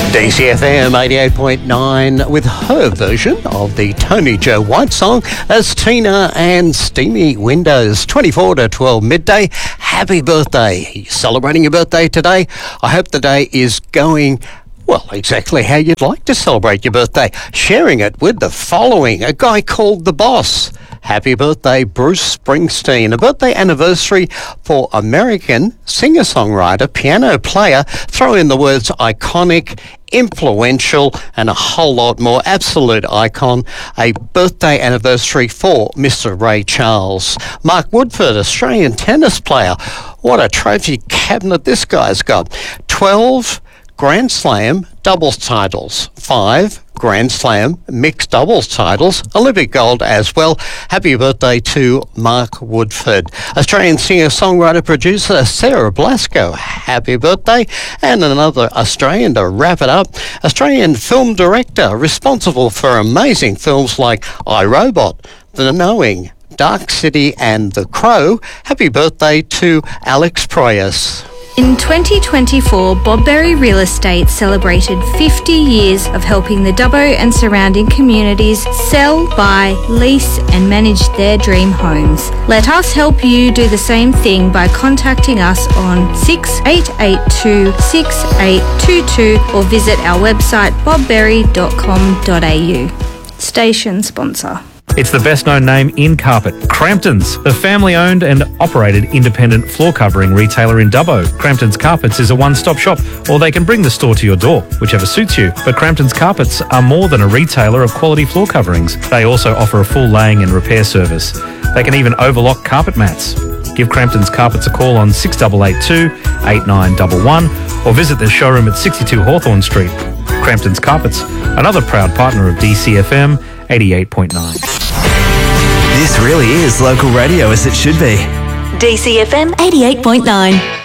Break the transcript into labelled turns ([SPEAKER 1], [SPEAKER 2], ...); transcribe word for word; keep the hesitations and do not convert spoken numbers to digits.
[SPEAKER 1] D C F M eighty-eight point nine with her version of the Tony Joe White song as Tina and Steamy Windows. twenty-four to twelve midday. Happy birthday. Are you celebrating your birthday today? I hope the day is going well, exactly how you'd like to celebrate your birthday. Sharing it with the following, a guy called The Boss. Happy birthday, Bruce Springsteen. A birthday anniversary for American singer-songwriter, piano player. Throw in the words iconic, influential, and a whole lot more. Absolute icon. A birthday anniversary for Mister Ray Charles. Mark Woodford, Australian tennis player. What a trophy cabinet this guy's got. twelve Grand Slam doubles titles, five Grand Slam mixed doubles titles, Olympic gold as well. Happy birthday to Mark Woodford. Australian singer-songwriter producer Sarah Blasco, happy birthday. And another Australian to wrap it up, Australian film director responsible for amazing films like iRobot, The Knowing, Dark City and The Crow. Happy birthday to Alex Proyas.
[SPEAKER 2] In twenty twenty-four, Bob Berry Real Estate celebrated fifty years of helping the Dubbo and surrounding communities sell, buy, lease and manage their dream homes. Let us help you do the same thing by contacting us on six eight eight two, six eight two two or visit our website bob berry dot com dot a u. Station sponsor.
[SPEAKER 3] It's the best-known name in carpet, Cramptons, the family-owned and operated independent floor covering retailer in Dubbo. Cramptons Carpets is a one-stop shop, or they can bring the store to your door, whichever suits you. But Cramptons Carpets are more than a retailer of quality floor coverings. They also offer a full laying and repair service. They can even overlock carpet mats. Give Cramptons Carpets a call on six eight eight two, eight nine one one or visit their showroom at sixty-two Hawthorne Street. Cramptons Carpets, another proud partner of D C F M eighty-eight point nine.
[SPEAKER 4] This really is local radio as it should be.
[SPEAKER 5] D C F M eighty-eight point nine.